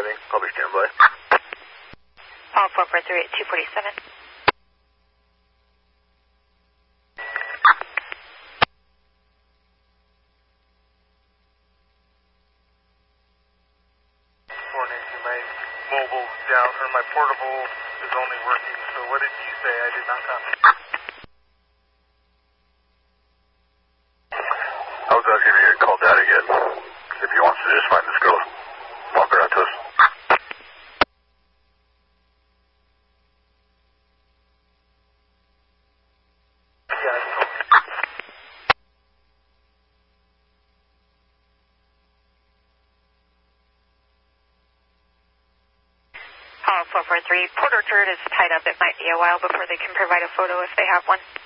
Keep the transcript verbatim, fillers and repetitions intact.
driving. I'll be standby. Paul four four three at two forty-seven. My mobile down, or my portable is only working, so what did you say? I did not copy. I was asking if you could call Dad again. If he wants to just find this girl, walk her out to us. Yeah, I can call. Paul four four three, Port Orchard is tied up. It might be a while before they can provide a photo if they have one.